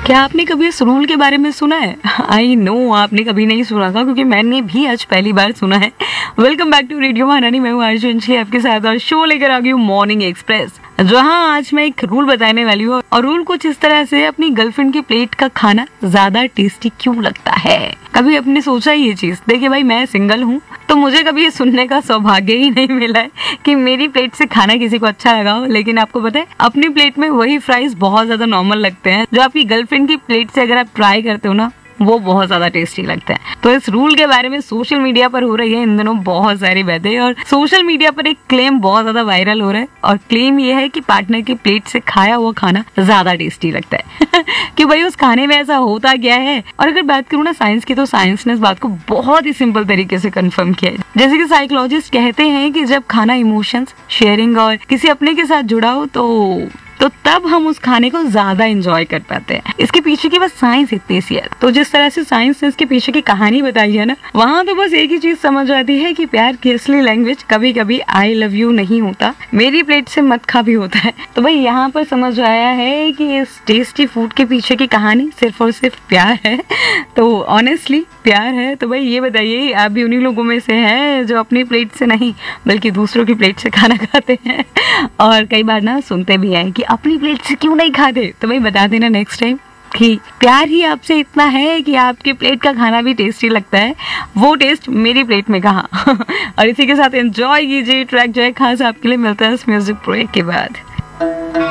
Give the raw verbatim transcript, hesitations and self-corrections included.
क्या आपने कभी इस रूल के बारे में सुना है? आई नो आपने कभी नहीं सुना था, क्योंकि मैंने भी आज पहली बार सुना है। वेलकम बैक टू रेडियो महारानी, मैं हूँ आरजे अंजलि आपके साथ और शो लेकर आ गई हूँ मॉर्निंग एक्सप्रेस, जहाँ आज मैं एक रूल बताने वाली हूँ। और रूल कुछ इस तरह से, अपनी गर्लफ्रेंड की प्लेट का खाना ज्यादा टेस्टी क्यों लगता है? कभी आपने सोचा ये चीज? देखिए भाई, मैं सिंगल हूँ तो मुझे कभी ये सुनने का सौभाग्य ही नहीं मिला है कि मेरी प्लेट से खाना किसी को अच्छा लगा हो। लेकिन आपको पता है, अपनी प्लेट में वही फ्राइज बहुत ज्यादा नॉर्मल लगते हैं जो आपकी गर्लफ्रेंड की प्लेट से अगर आप ट्राई करते हो ना, वो बहुत ज्यादा टेस्टी लगता है। तो इस रूल के बारे में सोशल मीडिया पर हो रही है इन दिनों बहुत सारी बातें, और सोशल मीडिया पर एक क्लेम बहुत ज्यादा वायरल हो रहा है। और क्लेम ये है कि पार्टनर की प्लेट से खाया हुआ खाना ज्यादा टेस्टी लगता है कि भाई उस खाने में ऐसा होता क्या है। और अगर बात करूँ ना साइंस की, तो साइंस ने इस बात को बहुत ही सिंपल तरीके से कंफर्म किया है। जैसे कि साइकोलॉजिस्ट कहते हैं कि जब खाना इमोशंस, शेयरिंग और किसी अपने के साथ जुड़ा हो तो तो तब हम उस खाने को ज्यादा एंजॉय कर पाते हैं। इसके पीछे की बस साइंस इतनी सी है। तो जिस तरह से साइंस ने इसके पीछे की कहानी बताई है ना, वहाँ तो बस एक ही चीज समझ आती है कि प्यार की असली लैंग्वेज कभी कभी आई लव यू नहीं होता, मेरी प्लेट से मत खा भी होता है। तो भाई यहाँ पर समझ आया है कि इस टेस्टी फूड के पीछे की कहानी सिर्फ और सिर्फ प्यार है। तो ऑनेस्टली प्यार है। तो भाई ये बताइए, आप भी उन्हीं लोगों में से हैं जो अपनी प्लेट से नहीं बल्कि दूसरों की प्लेट से खाना खाते हैं? और कई बार ना सुनते भी हैं कि अपनी प्लेट से क्यों नहीं खाते? तो भाई बता देना नेक्स्ट टाइम कि प्यार ही आपसे इतना है कि आपकी प्लेट का खाना भी टेस्टी लगता है, वो टेस्ट मेरी प्लेट में कहाँ। और इसी के साथ एंजॉय कीजिए ट्रैक जो है खास आपके लिए। मिलता है इस म्यूजिक ब्रेक के बाद।